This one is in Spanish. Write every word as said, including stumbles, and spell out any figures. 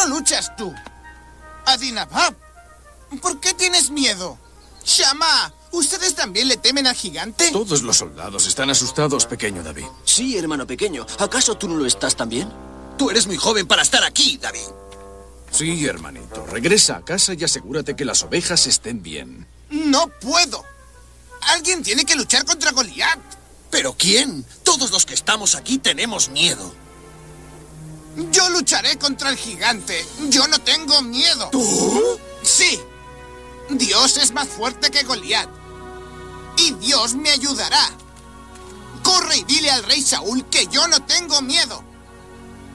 no luchas tú? Adinabab, ¿por qué tienes miedo? Shammah, ¿ustedes también le temen al gigante? Todos los soldados están asustados, pequeño David. Sí, hermano pequeño. ¿Acaso tú no lo estás también? Tú eres muy joven para estar aquí, David. Sí, hermanito. Regresa a casa y asegúrate que las ovejas estén bien. No puedo. Alguien tiene que luchar contra Goliat. ¿Pero quién? Todos los que estamos aquí tenemos miedo. Yo lucharé contra el gigante. Yo no tengo miedo. ¿Tú? Sí. Dios es más fuerte que Goliat. Y Dios me ayudará. Corre y dile al rey Saúl que yo no tengo miedo.